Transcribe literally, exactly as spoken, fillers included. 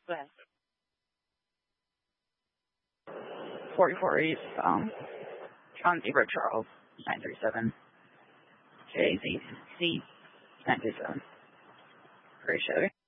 West. forty-four East, um, John Zebra Charles, nine three seven. J Z C, nine three seven. Very Chevy.